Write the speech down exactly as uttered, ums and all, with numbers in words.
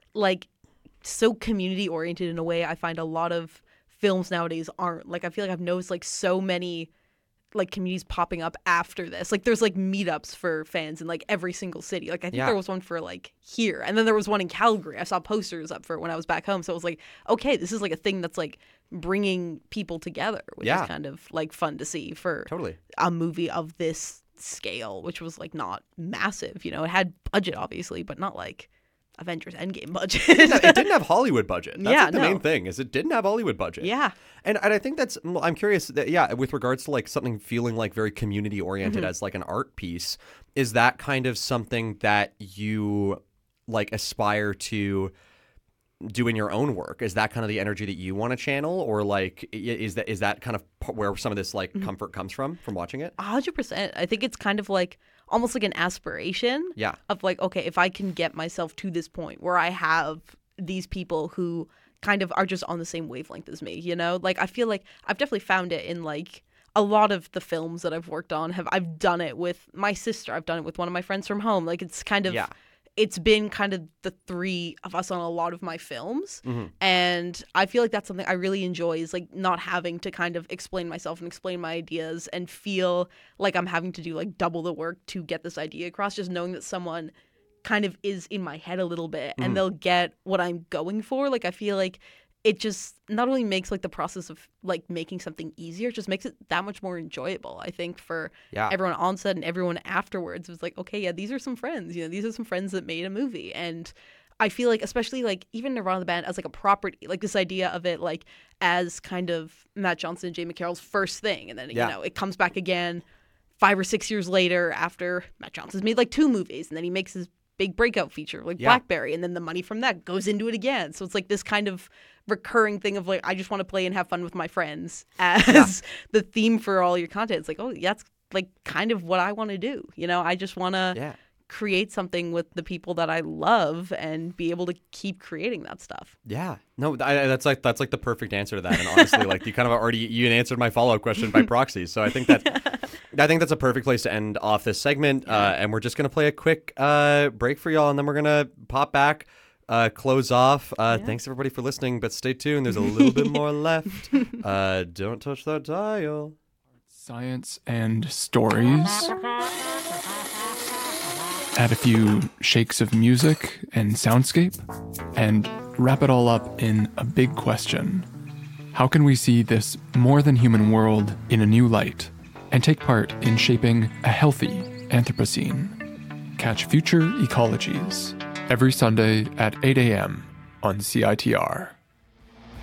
like so community oriented in a way I find a lot of films nowadays aren't. Like I feel like I've noticed like so many like communities popping up after this. Like there's like meetups for fans in like every single city. Like I think Yeah. there was one for like here, and then there was one in Calgary. I saw posters up for it when I was back home. So it was like, okay, this is like a thing that's like bringing people together, which Yeah. is kind of like fun to see for Totally. a movie of this scale, which was like not massive. You know, it had budget obviously, but not like Avengers Endgame budget. It didn't have, it didn't have Hollywood budget. That's Yeah, like the no. main thing is it didn't have Hollywood budget. Yeah. And and I think that's well, I'm curious that yeah, with regards to like something feeling like very community oriented Mm-hmm. as like an art piece, is that kind of something that you like aspire to do in your own work? Is that kind of the energy that you want to channel, or like i- is that is that kind of p- where some of this like Mm-hmm. comfort comes from from watching it? A hundred percent. I think it's kind of like almost like an aspiration. Yeah. Of like, okay, if I can get myself to this point where I have these people who kind of are just on the same wavelength as me, you know? Like I feel like I've definitely found it in like a lot of the films that I've worked on have I've done it with my sister, I've done it with one of my friends from home. Like it's kind of Yeah. it's been kind of the three of us on a lot of my films. Mm-hmm. And I feel like that's something I really enjoy is like not having to kind of explain myself and explain my ideas and feel like I'm having to do like double the work to get this idea across. Just knowing that someone kind of is in my head a little bit and Mhm. they'll get what I'm going for. Like I feel like it just not only makes like the process of like making something easier, it just makes it that much more enjoyable. I think for Yeah. everyone on set and everyone afterwards was like, okay, yeah, these are some friends. You know, these are some friends that made a movie. And I feel like, especially like even Nirvana the band as like a property, like this idea of it like as kind of Matt Johnson and Jay McCarroll's first thing, and then Yeah. you know it comes back again five or six years later after Matt Johnson's made like two movies, and then he makes his big breakout feature like Yeah. Blackberry, and then the money from that goes into it again. So it's like this kind of recurring thing of like I just want to play and have fun with my friends as the theme for all your content. It's like, oh, yeah, that's like kind of what I want to do. You know, I just want to Yeah. create something with the people that I love and be able to keep creating that stuff. Yeah, no, I, that's like that's like the perfect answer to that. And honestly, like you kind of already you answered my follow up question by proxy. So I think that I think that's a perfect place to end off this segment. Uh, and we're just gonna play a quick uh, break for y'all, and then we're gonna pop back, uh, close off. Uh, Yeah. Thanks everybody for listening, but stay tuned. There's a little bit more left. Uh, don't touch that dial. Science and stories. Add a few shakes of music and soundscape, and wrap it all up in a big question. How can we see this more than human world in a new light and take part in shaping a healthy Anthropocene? Catch Future Ecologies every Sunday at eight a.m. on C I T R.